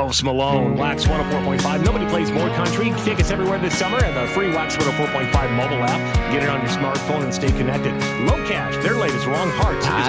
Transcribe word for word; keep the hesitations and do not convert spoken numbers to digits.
Post Malone, Wax one oh four point five. Nobody plays more country. Take us everywhere this summer and the free Wax one oh four point five mobile app. Get it on your smartphone and stay connected. Low Cash, their latest Wrong Hearts. I